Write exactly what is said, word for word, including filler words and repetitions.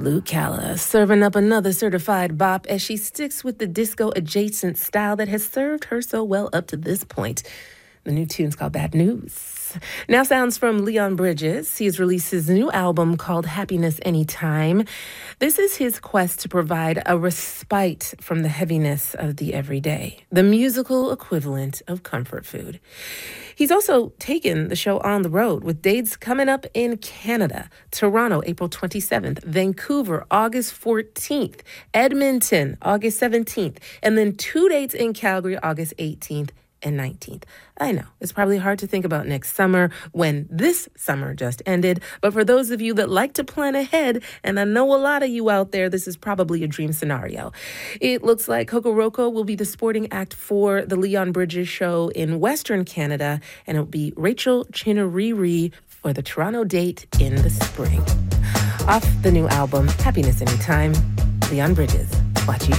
Luke Calla serving up another certified bop as she sticks with the disco-adjacent style that has served her so well up to this point. The new tune's called Bad News. Now sounds from Leon Bridges. He has released his new album called Happiness Anytime. This is his quest to provide a respite from the heaviness of the everyday, the musical equivalent of comfort food. He's also taken the show on the road with dates coming up in Canada, Toronto, April twenty-seventh, Vancouver, August fourteenth, Edmonton, August seventeenth, and then two dates in Calgary, August eighteenth and nineteenth. I know, it's probably hard to think about next summer when this summer just ended, but for those of you that like to plan ahead, and I know a lot of you out there, this is probably a dream scenario. It looks like Kokoroko will be the sporting act for the Leon Bridges show in Western Canada, and it'll be Rachel Chinariri for the Toronto date in the spring. Off the new album, Happiness Anytime, Leon Bridges. Watch you